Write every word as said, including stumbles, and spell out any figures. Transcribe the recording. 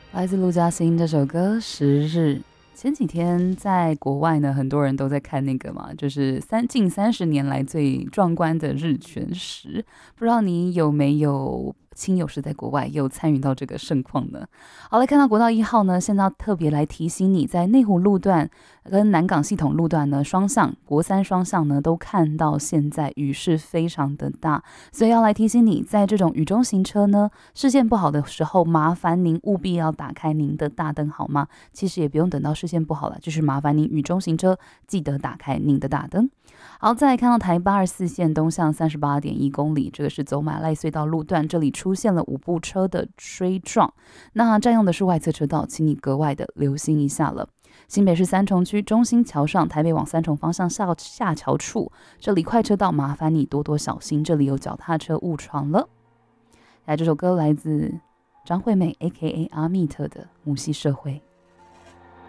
来自陆嘉欣这首歌《十日》。前几天在国外呢，很多人都在看那个嘛，就是三近三十年来最壮观的日全食。不知道你有没有亲友是在国外，有参与到这个盛况呢？好来看到国道一号呢，现在要特别来提醒你，在内湖路段跟南港系统路段呢，双向国三双向呢，都看到现在雨势非常的大，所以要来提醒你，在这种雨中行车呢，视线不好的时候，麻烦您务必要打开您的大灯，好吗？其实也不用等到视线不好了，就是麻烦您雨中行车，记得打开您的大灯。好，再来看到台八二四线东向三十八点一公里，这个是走马濑隧道路段，这里出现了五部车的追撞，那占用的是外侧车道，请你格外的留心一下了。新北市三重区中心桥上，台北往三重方向下下桥处，这里快车道，麻烦你多多小心，这里有脚踏车误闯了。来，这首歌来自张惠妹 A K A 阿密特的《母系社会》。